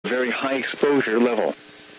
very high exposure level.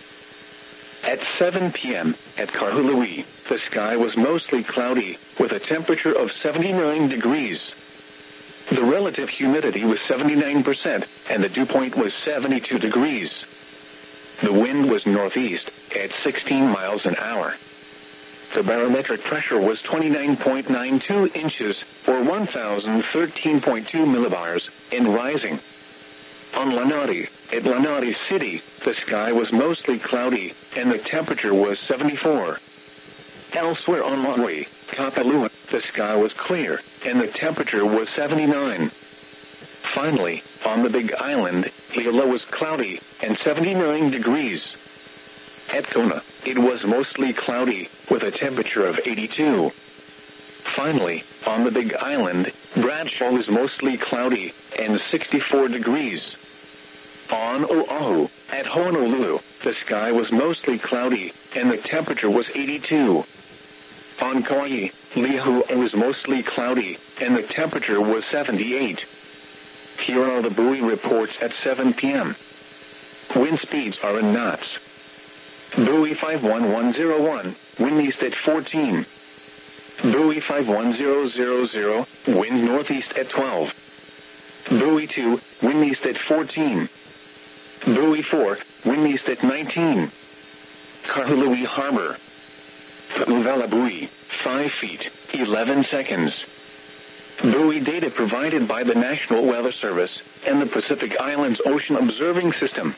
At 7 p.m. at Kahului, the sky was mostly cloudy, with a temperature of 79 degrees. The relative humidity was 79%, and the dew point was 72 degrees. The wind was northeast, at 16 miles an hour. The barometric pressure was 29.92 inches, or 1,013.2 millibars, and rising. On Lanao, at Lanao City, the sky was mostly cloudy, and the temperature was 74. Elsewhere on Maui, Kapalua, the sky was clear, and the temperature was 79. Finally, on the Big Island, Hilo was cloudy, and 79 degrees. At Kona, it was mostly cloudy, with a temperature of 82. Finally, on the Big Island, Bradshaw was mostly cloudy, and 64 degrees. On Oahu, at Honolulu, the sky was mostly cloudy, and the temperature was 82. On Kauai, Lihue was mostly cloudy, and the temperature was 78. Here are the buoy reports at 7 p.m. Wind speeds are in knots. Buoy 51101, wind east at 14. Buoy 51000, wind northeast at 12. Buoy 2, wind east at 14. Buoy 4, wind east at 19. Kahului Harbor. Uvela buoy, 5 feet, 11 seconds. Buoy data provided by the National Weather Service and the Pacific Islands Ocean Observing System.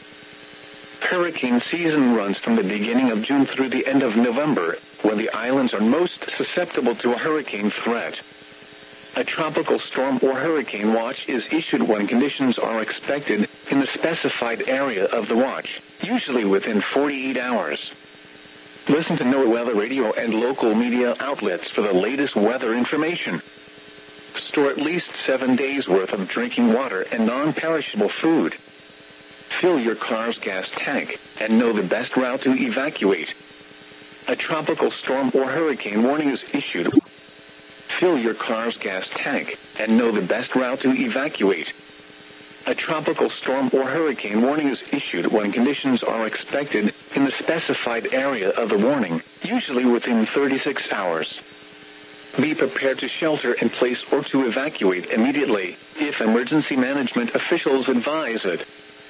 Hurricane season runs from the beginning of June through the end of November, when the islands are most susceptible to a hurricane threat. A tropical storm or hurricane watch is issued when conditions are expected in the specified area of the watch, usually within 48 hours. Listen to NOAA Weather Radio and local media outlets for the latest weather information. Store at least 7 days' worth of drinking water and non-perishable food. Fill your car's gas tank and know the best route to evacuate. A tropical storm or hurricane warning is issued. Fill your car's gas tank and know the best route to evacuate. A tropical storm or hurricane warning is issued when conditions are expected in the specified area of the warning, usually within 36 hours. Be prepared to shelter in place or to evacuate immediately, if emergency management officials advise it.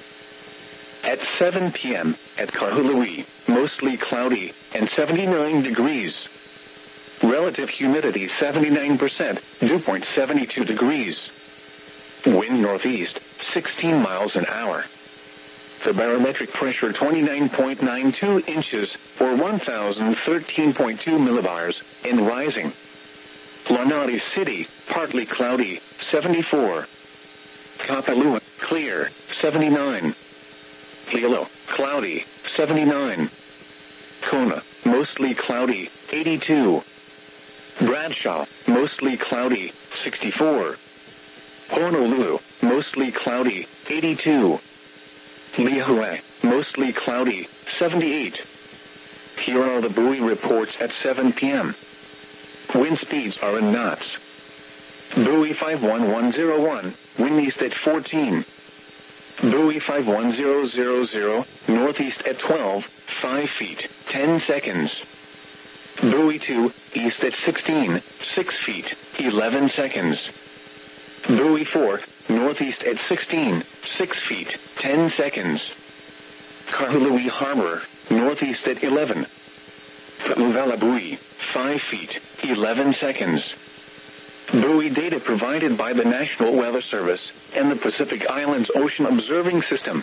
At 7 p.m. at Kahului, mostly cloudy, and 79 degrees. Relative humidity 79%, dew point 72 degrees. Wind northeast, 16 miles an hour. The barometric pressure 29.92 inches, or 1,013.2 millibars, and rising. Lanao City, partly cloudy, 74. Kapalua, clear, 79. Hilo, cloudy, 79. Kona, mostly cloudy, 82. Bradshaw, mostly cloudy, 64. Honolulu, mostly cloudy, 82. Lihue, mostly cloudy, 78. Here are the buoy reports at 7 p.m. Wind speeds are in knots. Buoy 51101, wind east at 14. Buoy 51000, northeast at 12, 5 feet, 10 seconds. Buoy 2, east at 16, 6 feet, 11 seconds. Buoy 4, northeast at 16, 6 feet, 10 seconds. Kahului Harbor, northeast at 11. Uvela buoy, 5 feet, 11 seconds. Buoy data provided by the National Weather Service and the Pacific Islands Ocean Observing System.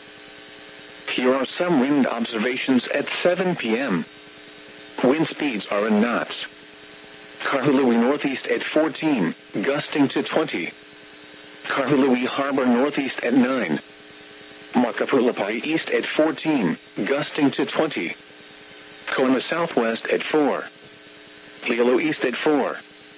Here are some wind observations at 7 p.m. Wind speeds are in knots. Kahului northeast at 14, gusting to 20. Kahului Harbor northeast at 9. Makapulapai east at 14, gusting to 20. Kona southwest at 4. Hilo east at 4.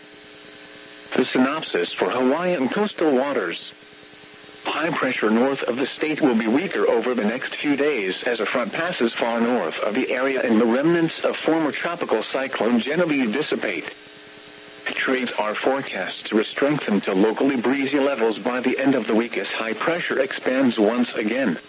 The synopsis for Hawaiian coastal waters. High pressure north of the state will be weaker over the next few days as a front passes far north of the area and the remnants of former tropical cyclone Genevieve dissipate. Trades are forecast to strengthen to locally breezy levels by the end of the week as high pressure expands once again.